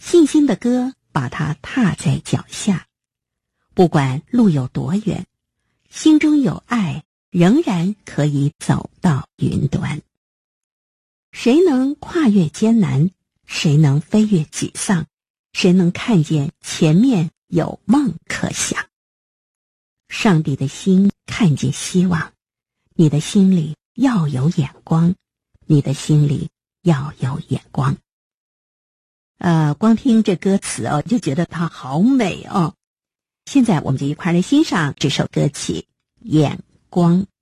信心的歌把它踏在脚下。不管路有多远，心中有爱，仍然可以走到云端。谁能跨越艰难？谁能飞越沮丧？谁能看见前面有梦可想？上帝的心看见希望，你的心里要有眼光，你的心里要有眼光。光听这歌词哦，就觉得它好美哦。现在我们就一块来欣赏这首歌曲《眼光》。